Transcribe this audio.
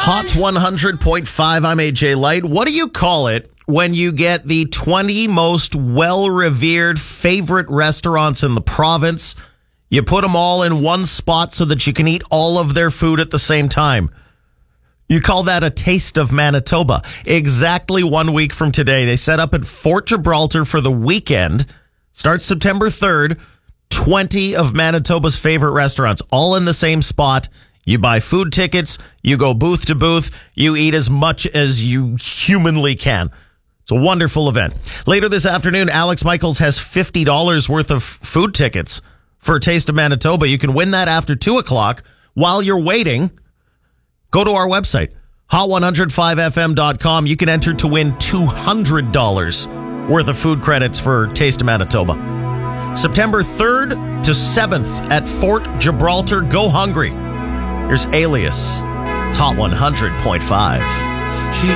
Hot 100.5, I'm AJ Light. What do you call it when you get the 20 most well-revered favorite restaurants in the province? You put them all in one spot so that you can eat all of their food at the same time. You call that a Taste of Manitoba. Exactly 1 week from today, they set up at Fort Gibraltar for the weekend. Starts September 3rd. 20 of Manitoba's favorite restaurants, all in the same spot. You buy food tickets, you go booth to booth, you eat as much as you humanly can. It's a wonderful event. Later this afternoon, Alex Michaels has $50 worth of food tickets for a Taste of Manitoba. You can win that after 2 o'clock. While you're waiting, go to our website, hot105fm.com. You can enter to win $200 worth of food credits for Taste of Manitoba. September 3rd to 7th at Fort Gibraltar. Go hungry. Here's Alias. It's Hot 100.5.